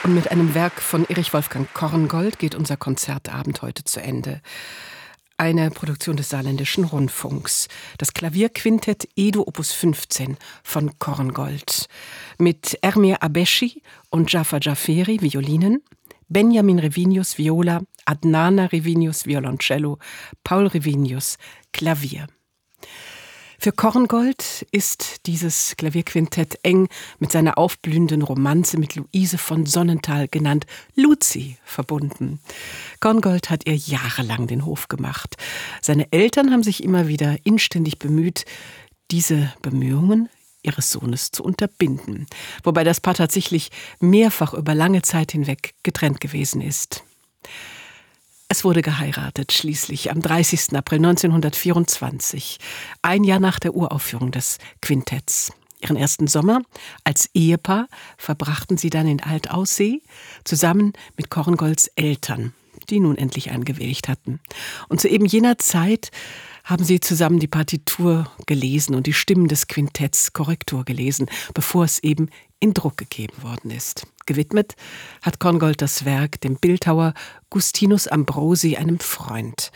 Und mit einem Werk von Erich Wolfgang Korngold geht unser Konzertabend heute zu Ende. Eine Produktion des Saarländischen Rundfunks. Das Klavierquintett Edo Opus 15 von Korngold. Mit Ermir Abeschi und Jafar Jaferi, Violinen, Benjamin Revinius, Viola, Adnana Revinius, Violoncello, Paul Revinius, Klavier. Für Korngold ist dieses Klavierquintett eng mit seiner aufblühenden Romanze mit Luise von Sonnenthal, genannt Luzi, verbunden. Korngold hat ihr jahrelang den Hof gemacht. Seine Eltern haben sich immer wieder inständig bemüht, diese Bemühungen ihres Sohnes zu unterbinden, wobei das Paar tatsächlich mehrfach über lange Zeit hinweg getrennt gewesen ist. Es wurde geheiratet, schließlich am 30. April 1924, ein Jahr nach der Uraufführung des Quintetts. Ihren ersten Sommer als Ehepaar verbrachten sie dann in Altaussee, zusammen mit Korngolds Eltern, die nun endlich eingewilligt hatten. Und zu eben jener Zeit haben sie zusammen die Partitur gelesen und die Stimmen des Quintetts Korrektur gelesen, bevor es eben in Druck gegeben worden ist. Gewidmet hat Korngold das Werk dem Bildhauer Gustinus Ambrosi, einem Freund.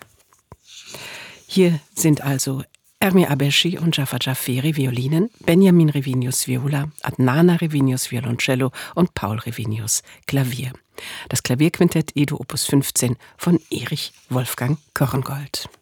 Hier sind also Ermir Abeschi und Jafar Jaferi, Violinen, Benjamin Revinius, Viola, Adnana Revinius, Violoncello und Paul Revinius, Klavier. Das Klavierquintett Edo Opus 15 von Erich Wolfgang Korngold.